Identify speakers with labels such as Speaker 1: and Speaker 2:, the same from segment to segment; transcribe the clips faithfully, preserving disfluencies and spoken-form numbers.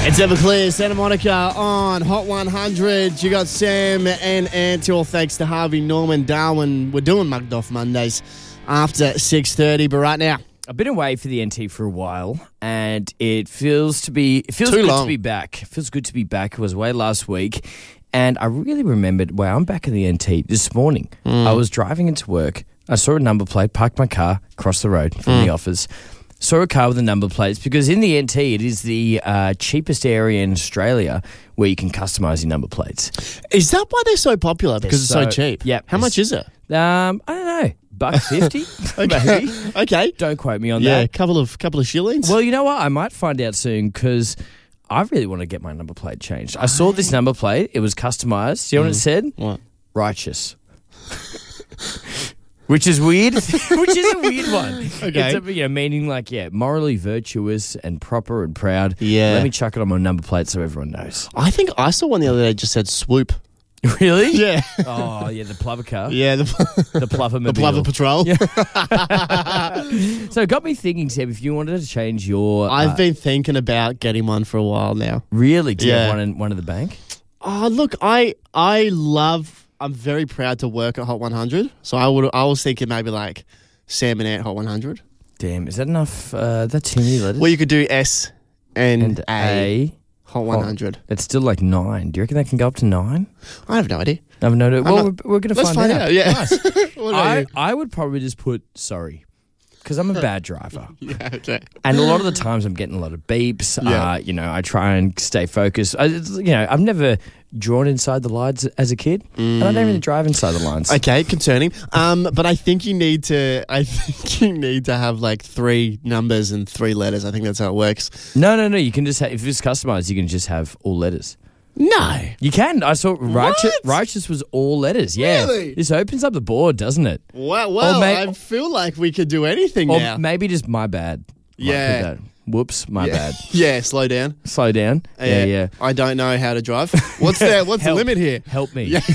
Speaker 1: It's Everclear, Santa Monica on Hot one hundred. You got Sam and Ant, all thanks to Harvey Norman Darwin. We're doing Mugged Off Mondays after six thirty, but right now,
Speaker 2: I've been away for the N T for a while, and it feels to be it feels
Speaker 1: Too
Speaker 2: good
Speaker 1: long.
Speaker 2: to be back. It feels good to be back. I was away last week, and I really remembered, wow, I'm back at the N T this morning.
Speaker 1: Mm.
Speaker 2: I was driving into work. I saw a number plate, parked my car across the road from
Speaker 1: Mm.
Speaker 2: the office. Saw a car with the number plates because in the N T, it is the uh, cheapest area in Australia where you can customise your number plates.
Speaker 1: Is that why they're so popular? Because it's so,
Speaker 2: so-
Speaker 1: cheap?
Speaker 2: yep.
Speaker 1: How much is it?
Speaker 2: Um, I don't know, buck fifty,
Speaker 1: Okay.
Speaker 2: maybe.
Speaker 1: Okay.
Speaker 2: Don't quote me on
Speaker 1: Yeah, a
Speaker 2: that.
Speaker 1: couple of couple of shillings.
Speaker 2: Well, you know what? I might find out soon because I really want to get my number plate changed. I saw this number plate. It was customised. Do you know what it said?
Speaker 1: What?
Speaker 2: Righteous. Which is weird. Which is a weird one.
Speaker 1: Okay.
Speaker 2: It's a, you know, meaning like, yeah, morally virtuous and proper and proud.
Speaker 1: Yeah.
Speaker 2: Let me chuck it on my number plate so everyone knows.
Speaker 1: I think I saw one the other day that just said swoop.
Speaker 2: Really?
Speaker 1: Yeah.
Speaker 2: Oh, yeah, the plover car.
Speaker 1: Yeah, the,
Speaker 2: The plover
Speaker 1: the Plover Patrol.
Speaker 2: So it got me thinking, Seb, if you wanted to change your...
Speaker 1: I've
Speaker 2: uh,
Speaker 1: been thinking about getting one for a while now.
Speaker 2: Really? Do you
Speaker 1: Yeah.
Speaker 2: have one in one of the bank?
Speaker 1: Oh, look, I I love, I'm very proud to work at Hot one hundred. So I would I was thinking maybe like Sam and Ant Hot one hundred.
Speaker 2: Damn, is that enough? Uh, that's too many letters.
Speaker 1: Well, you could do S and,
Speaker 2: and
Speaker 1: A,
Speaker 2: A.
Speaker 1: Hot one hundred.
Speaker 2: It's still like nine. Do you reckon they can go up to nine?
Speaker 1: I have no idea.
Speaker 2: I have no idea. Well,
Speaker 1: not-
Speaker 2: we're, we're going to
Speaker 1: Let's
Speaker 2: find,
Speaker 1: find out, yeah.
Speaker 2: Nice.
Speaker 1: What about
Speaker 2: I,
Speaker 1: you?
Speaker 2: I would probably just put sorry because I'm a bad driver.
Speaker 1: Yeah, okay.
Speaker 2: And a lot of the times I'm getting a lot of beeps.
Speaker 1: Yeah.
Speaker 2: Uh, you know, I try and stay focused. I, it's- you know, I've never drawn inside the lines as a kid, and I don't really drive inside the lines.
Speaker 1: Okay, concerning. Um, but I think you need to. I think you need to have like three numbers and three letters. I think that's how it works.
Speaker 2: No, no, no. You can just have, if it's customized, you can just have all letters.
Speaker 1: No.
Speaker 2: You can. I saw righteous.
Speaker 1: What?
Speaker 2: Righteous was all letters. Yeah.
Speaker 1: Really?
Speaker 2: This opens up the board, doesn't it?
Speaker 1: Well, well
Speaker 2: may-
Speaker 1: I feel like we could do anything
Speaker 2: Or
Speaker 1: now.
Speaker 2: maybe just my bad. Might
Speaker 1: Yeah.
Speaker 2: put that. Whoops, my
Speaker 1: yeah.
Speaker 2: bad.
Speaker 1: Yeah, slow down.
Speaker 2: Slow down. Yeah, yeah.
Speaker 1: I don't know how to drive. What's the What's the
Speaker 2: Help.
Speaker 1: limit here?
Speaker 2: Help me.
Speaker 1: Yeah.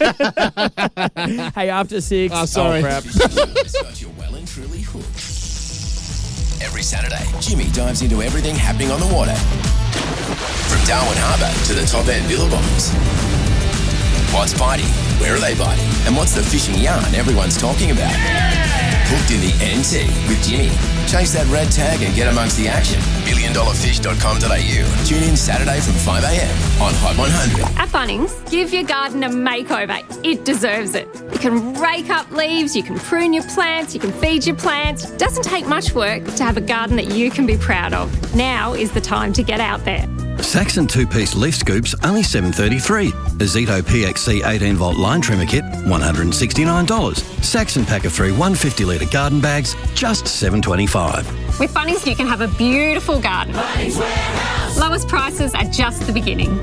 Speaker 2: Hey, after six.
Speaker 1: Oh, sorry.
Speaker 2: crap.
Speaker 3: It's got you well and truly hooked. Every Saturday, Jimmy dives into everything happening on the water. From Darwin Harbour to the top end Billabongs. What's biting? Where are they biting? And what's the fishing yarn everyone's talking about? Hooked in the N T with Jimmy. Chase that red tag and get amongst the action. million dollar fish dot com dot a u. Tune in Saturday from five a.m. on Hot one hundred.
Speaker 4: At Bunnings, give your garden a makeover. It deserves it. You can rake up leaves, you can prune your plants, you can feed your plants. It doesn't take much work to have a garden that you can be proud of. Now is the time to get out there.
Speaker 5: Saxon two-piece leaf scoops, only seven dollars thirty-three. A Zito P X C eighteen volt line trimmer kit, one hundred sixty-nine dollars. Saxon pack of three one hundred fifty litre garden bags, just seven dollars twenty-five.
Speaker 4: With Bunnings, you can have a beautiful garden. Lowest prices are just the beginning.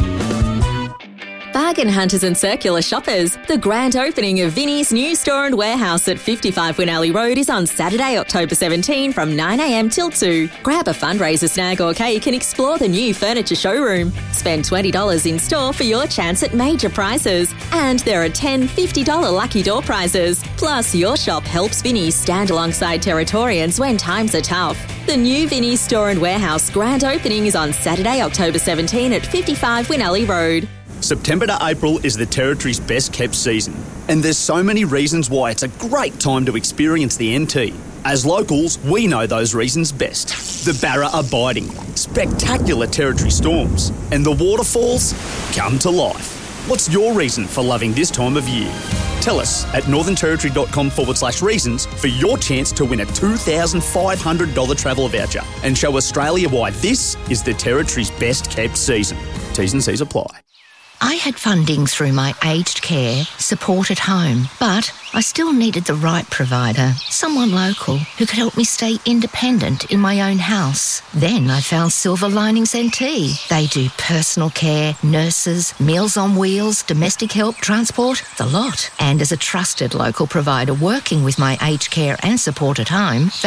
Speaker 6: Bargain hunters and circular shoppers. The grand opening of Vinnie's new store and warehouse at fifty-five Winally Road is on Saturday, October seventeenth from nine a.m. till two. Grab a fundraiser snag or cake and explore the new furniture showroom. Spend twenty dollars in store for your chance at major prizes. And there are ten fifty dollars lucky door prizes. Plus, your shop helps Vinnie's stand alongside Territorians when times are tough. The new Vinnie's store and warehouse grand opening is on Saturday, October seventeenth at fifty-five Winally Road.
Speaker 7: September to April is the Territory's best kept season, and there's so many reasons why it's a great time to experience the N T. As locals, we know those reasons best. The Barra are biting, spectacular Territory storms, and the waterfalls come to life. What's your reason for loving this time of year? Tell us at northernterritory.com forward slash reasons for your chance to win a two thousand five hundred dollars travel voucher and show Australia why this is the Territory's best kept season. T's and C's apply.
Speaker 8: I had funding through my aged care, support at home, but I still needed the right provider, someone local who could help me stay independent in my own house. Then I found Silver Linings N T. They do personal care, nurses, meals on wheels, domestic help, transport, the lot. And as a trusted local provider working with my aged care and support at home,